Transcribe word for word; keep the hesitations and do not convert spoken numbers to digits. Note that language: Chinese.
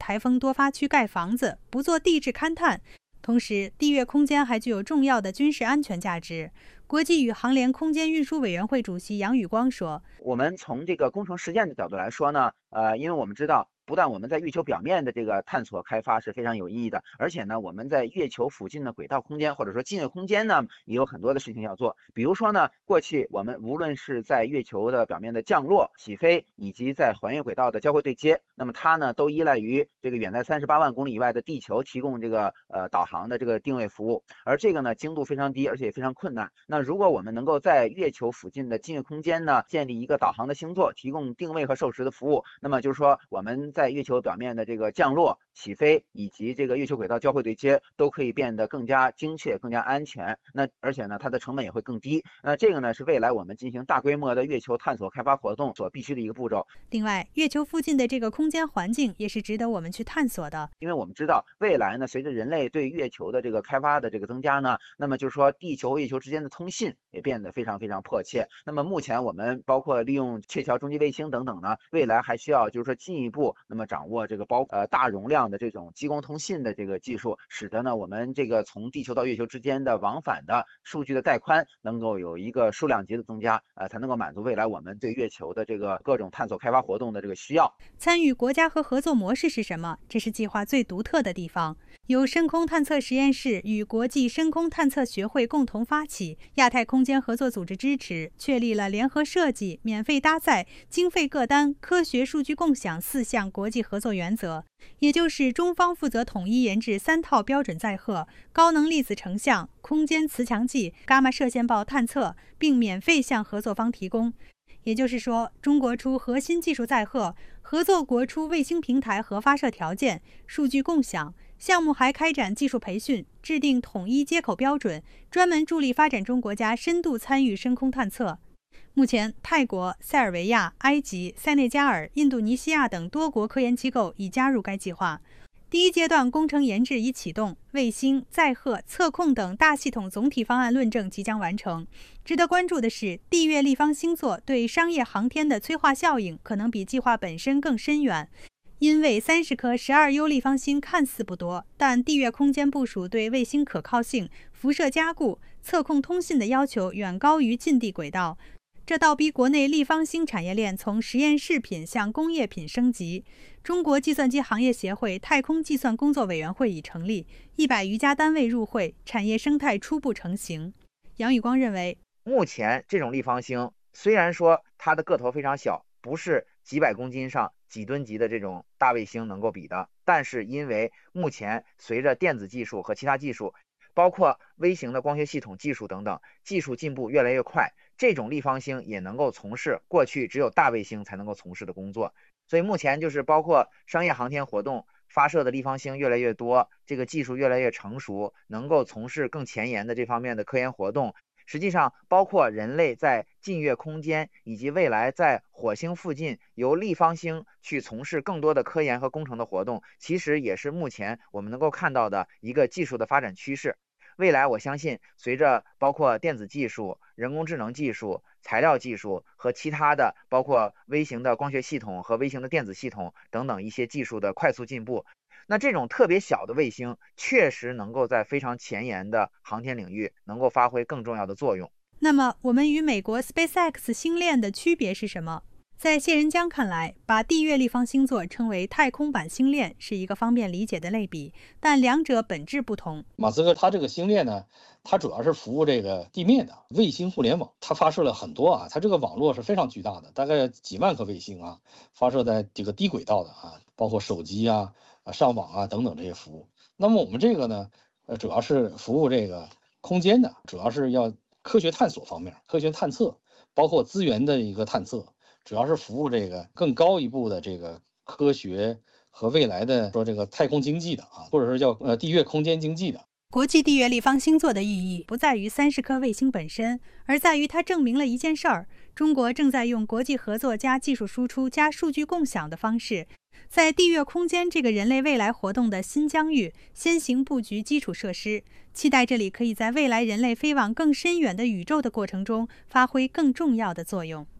台风多发区盖房子，不做地质勘探。同时，地月空间还具有重要的军事安全价值。国际宇航联空间运输委员会主席杨宇光说：“ 我们从这个工程实践的角度来说呢，呃，因为我们知道，不但我们在月球表面的这个探索开发是非常有意义的，而且呢，我们在月球附近的轨道空间或者说近月空间呢，也有很多的事情要做。比如说呢，过去我们无论是在月球的表面的降落、起飞，以及在环月轨道的交会对接，那么它呢都依赖于这个远在三十八万公里以外的地球提供这个呃导航的这个定位服务，而这个呢精度非常低，而且也非常困难。那如果我们能够在月球附近的近月空间呢建立一个导航的星座，提供定位和授时的服务，那么就是说我们在月球表面的这个降落、起飞以及这个月球轨道交会对接都可以变得更加精确、更加安全。那而且呢，它的成本也会更低。那这个呢是未来我们进行大规模的月球探索开发活动所必须的一个步骤。 另外，月球附近的这个空间环境也是值得我们去探索的。 因为我们知道，未来呢，随着人类对月球的这个开发的这个增加呢，那么就是说地球和月球之间的通信也变得非常非常迫切。那么目前我们包括利用鹊桥中继卫星等等呢，未来还需要就是说进一步那么掌握这个包呃大容量的这种激光通信的这个技术，使得呢我们这个从地球到月球之间的往返的数据的带宽能够有一个数量级的增加，呃才能够满足未来我们对月球的这个各种探索开发活动的这个需要。 参与国家和合作模式是什么？这是计划最独特的地方。由深空探测实验室与国际深空探测学会共同发起，亚太空间合作组织支持，确立了联合设计、免费搭载、经费各单、科学数据共享四项国际合作原则。也就是中方负责统一研制三套标准载荷、高能粒子成像、空间磁强计、伽马射线暴探测，并免费向合作方提供。也就是说，中国出核心技术载荷，合作国出卫星平台和发射条件、数据共享。项目还开展技术培训，制定统一接口标准，专门助力发展中国家深度参与深空探测。目前，泰国、塞尔维亚、埃及、塞内加尔、印度尼西亚等多国科研机构已加入该计划。第一阶段工程研制已启动，卫星、载荷、测控等大系统总体方案论证即将完成。值得关注的是，地月立方星座对商业航天的催化效应可能比计划本身更深远。因为三十颗十二 U 立方星看似不多，但地月空间部署对卫星可靠性、辐射加固、测控通信的要求远高于近地轨道。这倒逼国内立方星产业链从实验室品向工业品升级。中国计算机行业协会太空计算工作委员会已成立，一百余家单位入会，产业生态初步成型。杨宇光认为， 目前这种立方星虽然说它的个头非常小，不是几百公斤上几吨级的这种大卫星能够比的，但是因为目前随着电子技术和其他技术，包括微型的光学系统技术等等，技术进步越来越快，这种立方星也能够从事过去只有大卫星才能够从事的工作。所以目前就是包括商业航天活动发射的立方星越来越多，这个技术越来越成熟，能够从事更前沿的这方面的科研活动。实际上包括人类在近月空间以及未来在火星附近由立方星去从事更多的科研和工程的活动，其实也是目前我们能够看到的一个技术的发展趋势。未来我相信随着包括电子技术、人工智能技术、材料技术和其他的包括微型的光学系统和微型的电子系统等等一些技术的快速进步，那这种特别小的卫星确实能够在非常前沿的航天领域能够发挥更重要的作用。 那么我们与美国 SpaceX 星链的区别是什么？在谢仁江看来，把地月立方星座称为太空版星链是一个方便理解的类比，但两者本质不同。 马斯克他这个星链呢，它主要是服务这个地面的卫星互联网，它发射了很多啊，它这个网络是非常巨大的，大概几万颗卫星啊，发射在这个低轨道的啊，包括手机啊、啊上网啊等等这些服务。那么我们这个呢，呃，主要是服务这个空间的，主要是要科学探索方面，科学探测，包括资源的一个探测。主要是服务这个更高一步的这个科学和未来的说这个太空经济的啊，或者是叫呃地月空间经济的。 国际地月立方星座的意义不在于三十颗卫星本身，而在于它证明了一件事儿：中国正在用国际合作加技术输出加数据共享的方式，在地月空间这个人类未来活动的新疆域先行布局基础设施，期待这里可以在未来人类飞往更深远的宇宙的过程中发挥更重要的作用。